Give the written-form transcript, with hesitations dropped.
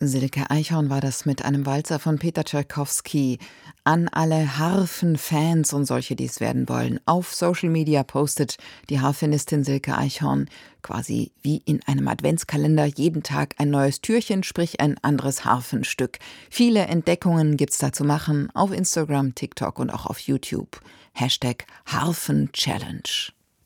Silke Eichhorn war das mit einem Walzer von Peter Tschaikowski. An alle Harfenfans und solche, die es werden wollen. Auf Social Media postet die Harfenistin Silke Eichhorn quasi wie in einem Adventskalender jeden Tag ein neues Türchen, sprich ein anderes Harfenstück. Viele Entdeckungen gibt's da zu machen auf Instagram, TikTok und auch auf YouTube. #Harfenchallenge.